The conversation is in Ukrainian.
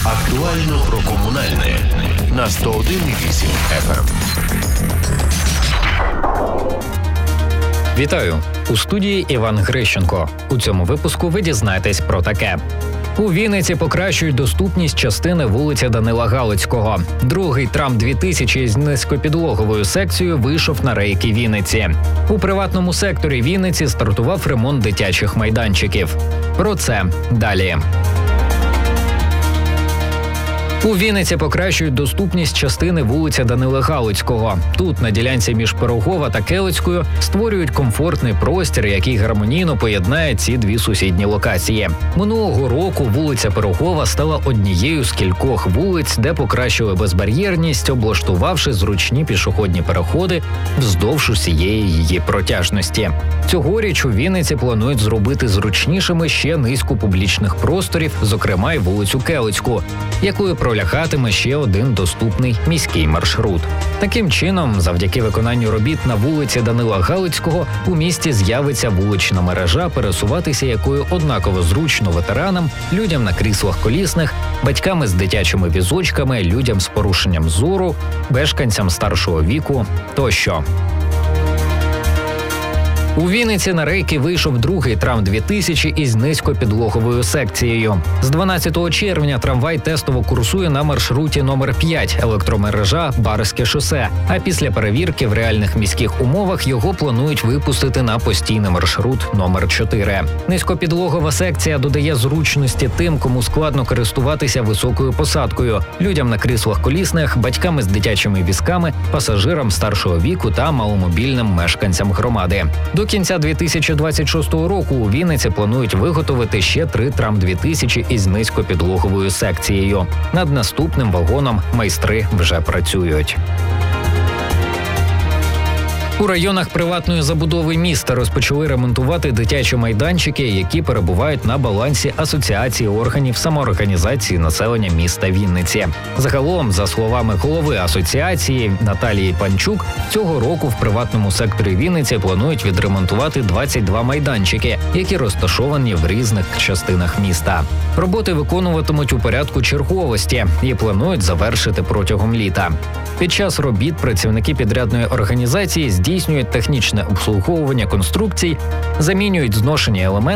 Актуально про комунальне на 101,8 FM. Вітаю! У студії Іван Грищенко. У цьому випуску ви дізнаєтесь про таке. У Вінниці покращують доступність частини вулиці Данила Галицького. Другий трам-2000 з низькопідлоговою секцією вийшов на рейки Вінниці. У приватному секторі Вінниці стартував ремонт дитячих майданчиків. Про це далі. У Вінниці покращують доступність частини вулиці Данила Галицького. Тут, на ділянці між Пирогова та Келицькою, створюють комфортний простір, який гармонійно поєднає ці дві сусідні локації. Минулого року вулиця Пирогова стала однією з кількох вулиць, де покращили безбар'єрність, облаштувавши зручні пішохідні переходи вздовж усієї її протяжності. Цьогоріч у Вінниці планують зробити зручнішими ще низку публічних просторів, зокрема й вулицю Келицьку, якою пролягатиме ще один доступний міський маршрут. Таким чином, завдяки виконанню робіт на вулиці Данила Галицького, у місті з'явиться вулична мережа, пересуватися якою однаково зручно ветеранам, людям на кріслах колісних, батьками з дитячими візочками, людям з порушенням зору, мешканцям старшого віку тощо. У Вінниці на рейки вийшов другий трам-2000 із низькопідлоговою секцією. З 12 червня трамвай тестово курсує на маршруті номер 5 електромережа Барське шосе, а після перевірки в реальних міських умовах його планують випустити на постійний маршрут номер 4. Низькопідлогова секція додає зручності тим, кому складно користуватися високою посадкою, людям на кріслах колісних, батьками з дитячими візками, пасажирам старшого віку та маломобільним мешканцям громади. До кінця 2026 року у Вінниці планують виготовити ще 3 трам-2000 із низькопідлоговою секцією. Над наступним вагоном майстри вже працюють. У районах приватної забудови міста розпочали ремонтувати дитячі майданчики, які перебувають на балансі Асоціації органів самоорганізації населення міста Вінниці. Загалом, за словами голови асоціації Наталії Панчук, цього року в приватному секторі Вінниці планують відремонтувати 22 майданчики, які розташовані в різних частинах міста. Роботи виконуватимуть у порядку черговості і планують завершити протягом літа. Під час робіт працівники підрядної організації здійснюють технічне обслуговування конструкцій, замінюють зношені елементи